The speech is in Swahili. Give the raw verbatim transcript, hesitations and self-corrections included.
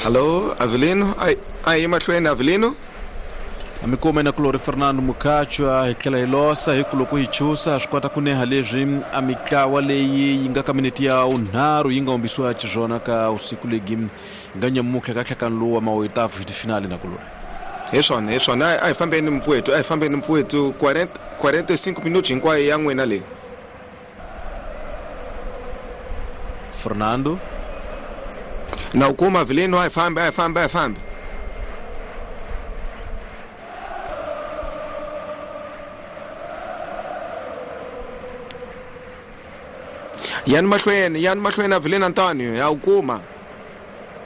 Alô, Avelino? Aí, aí mahlweni Avelino? Amikoma na Clore Fernando Mukachwa hekela ilosa hekuloku hichusa ashikwata kuneha lezhi amikawa leyi yinga kamineti ya unharu yinga ombiswa chizona ka usiku legi nganya mukhe kahlakanluwa maoitafu hiti finale na Clore. Heshona heshona ai fambeni mfowethu ai fambeni mfowethu quarenta quarenta e cinco minutos hinkwayo ya n'wina leyi. Fernando na ukuma Avelino ai fambe ai fambe ai fambe. Yani mahlweni yani mahlweni Avelino Antônio ya ukuma.